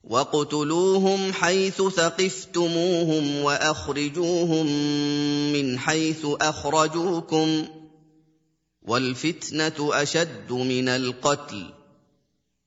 وَاقْتُلُوهُمْ حَيْثُ ثَقِفْتُمُوهُمْ وَأَخْرِجُوهُم مِّنْ حَيْثُ أَخْرَجُوكُمْ ۚ وَالْفِتْنَةُ أَشَدُّ مِنَ الْقَتْلِ ۚ